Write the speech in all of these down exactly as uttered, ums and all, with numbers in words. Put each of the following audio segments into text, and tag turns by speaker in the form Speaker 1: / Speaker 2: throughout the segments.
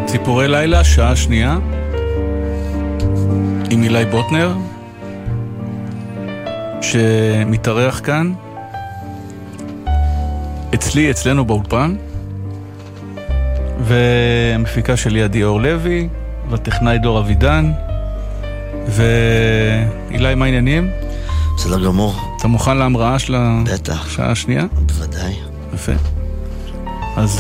Speaker 1: ציפורי לילה, שעה שנייה, עם אילי בוטנר, שמתארח כאן, אצלי, אצלנו באולפן, והמפיקה שלי עדי אור לוי, והטכנאי דור אבידן, ואילי, מה העניינים?
Speaker 2: בסדר גמור.
Speaker 1: אתה מוכן להמראה של השעה השנייה?
Speaker 2: בוודאי.
Speaker 1: יפה. אז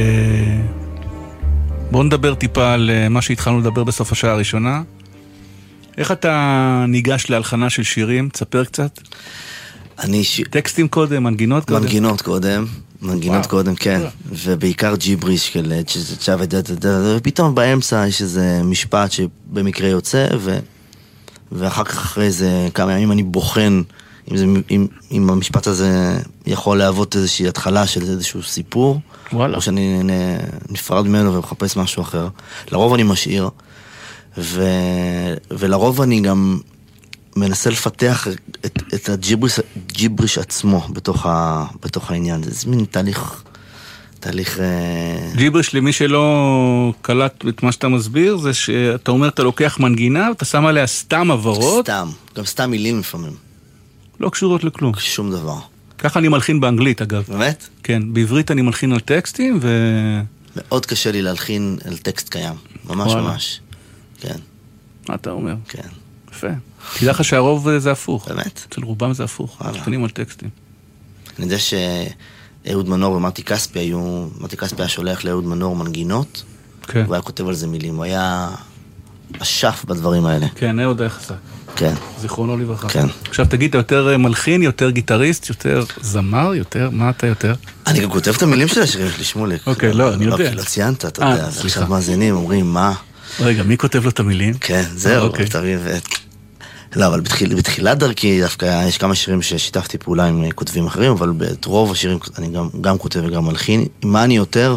Speaker 1: בואו נדבר טיפה על מה שהתחלנו לדבר בסוף השעה הראשונה. איך אתה ניגש להלחנה של שירים? תספר קצת.
Speaker 2: אני ש...
Speaker 1: טקסטים קודם, מנגינות קודם?
Speaker 2: מנגינות קודם, מנגינות קודם, כן. ובעיקר ג'יבריש של צ'אווה, ופתאום באמצע יש איזה משפט שבמקרה יוצא, ו... ואחר כך אחרי זה כמה ימים אני בוחן אם, זה, אם, אם המשפט הזה יכול להוות איזושהי התחלה של איזשהו סיפור, וואלה. או שאני נפרד ממנו ומחפש משהו אחר. לרוב אני משאיר, ו, ולרוב אני גם מנסה לפתח את, את הג'יבריש, ג'יבריש עצמו בתוך, ה, בתוך העניין. זה מין תהליך... תהליך...
Speaker 1: ג'יבריש, למי שלא קלט את מה שאתה מסביר, זה שאתה אומר, אתה לוקח מנגינה, ואתה שם עליה סתם עברות.
Speaker 2: סתם, גם סתם מילים לפעמים.
Speaker 1: לא קשורות לכלום.
Speaker 2: שום דבר.
Speaker 1: ככה אני מלחין באנגלית, אגב.
Speaker 2: באמת?
Speaker 1: כן, בעברית אני מלחין על טקסטים, ו...
Speaker 2: מאוד קשה לי להלחין על טקסט קיים. ממש ממש. כן.
Speaker 1: מה אתה אומר?
Speaker 2: כן.
Speaker 1: יפה. תדע לך שהרוב זה הפוך.
Speaker 2: באמת?
Speaker 1: אצל רובם זה הפוך. מלחינים על טקסטים.
Speaker 2: אני יודע ש... אהוד מנור ומתי כספי היו, מתי כספי היה שולח לאהוד מנור מנגינות, כן. הוא היה כותב על זה מילים, הוא היה אשף בדברים האלה.
Speaker 1: כן, אהוד היה חזק.
Speaker 2: כן.
Speaker 1: זיכרונו לברכה.
Speaker 2: כן.
Speaker 1: עכשיו תגיד, אתה יותר מלחין, יותר גיטריסט, יותר זמר, יותר, מה אתה יותר?
Speaker 2: אני גם כותב את המילים של השירים שלי, שמוליק.
Speaker 1: אוקיי, לא, אני יודע.
Speaker 2: לא ציינת, אתה יודע, עכשיו מאזינים, אומרים, מה?
Speaker 1: רגע, מי כותב לו את המילים?
Speaker 2: כן, זהו, תריב את... לא, אבל בתחיל, בתחילת דרכי דווקא יש כמה שירים ששיתפתי פעולה עם כותבים אחרים, אבל את רוב השירים אני גם, גם כותב וגם מלחין. מה אני יותר?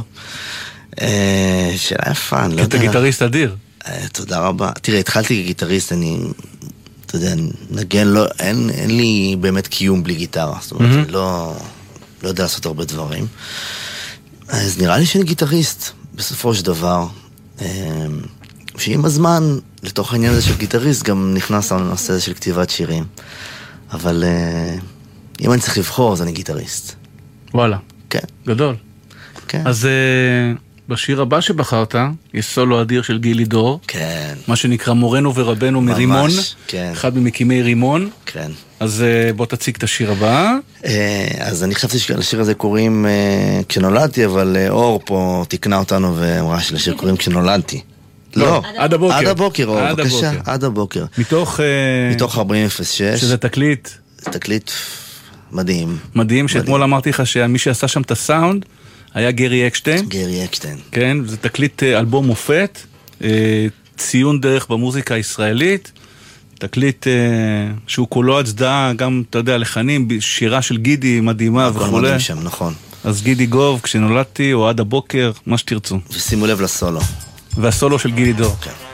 Speaker 2: אה, שאלה יפה, אני לא יודע.
Speaker 1: אתה גיטריסט אדיר.
Speaker 2: אה, תודה רבה. תראה, התחלתי כגיטריסט, אני, אתה יודע, נגן, לא, אין, אין לי באמת קיום בלי גיטרה. זאת אומרת, mm-hmm. אני לא, לא יודע לעשות הרבה דברים. אז נראה לי שאני גיטריסט, בסופו של דבר. אה, שעם הזמן, לתוך העניין הזה של גיטריסט, גם נכנס לנושא הזה של כתיבת שירים. אבל uh, אם אני צריך לבחור, אז אני גיטריסט.
Speaker 1: וואלה.
Speaker 2: כן.
Speaker 1: גדול.
Speaker 2: כן.
Speaker 1: אז uh, בשיר הבא שבחרת, יש סולו אדיר של גילי דור.
Speaker 2: כן.
Speaker 1: מה שנקרא מורנו ורבנו מרימון.
Speaker 2: ממש, כן.
Speaker 1: אחד ממקימי רימון.
Speaker 2: כן.
Speaker 1: אז uh, בוא תציג את השיר הבא.
Speaker 2: Uh, אז אני חשבתי שלשיר הזה קוראים uh, כשנולדתי, אבל uh, אור פה תקנה אותנו ואמרה שלשיר קוראים כשנולדתי. לא,
Speaker 1: עד הבוקר.
Speaker 2: עד הבוקר, אור, בבקשה, עד הבוקר.
Speaker 1: מתוך...
Speaker 2: מתוך ארבעים אפס שש.
Speaker 1: שזה תקליט.
Speaker 2: זה תקליט מדהים.
Speaker 1: מדהים, שאתמול אמרתי לך שמי שעשה שם את הסאונד היה גרי אקשטיין.
Speaker 2: גרי אקשטיין.
Speaker 1: כן, זה תקליט אלבום מופת, ציון דרך במוזיקה הישראלית, תקליט שהוא כולו הצדעה, גם, אתה יודע, לחנים, שירה של גידי מדהימה וכו'.
Speaker 2: הכל מדהים שם, נכון.
Speaker 1: אז גידי גוב, כשנולדתי, או עד הבוקר, מה שתרצו.
Speaker 2: ושימו לב לסולו.
Speaker 1: והסולו של גילי דור.
Speaker 2: כן.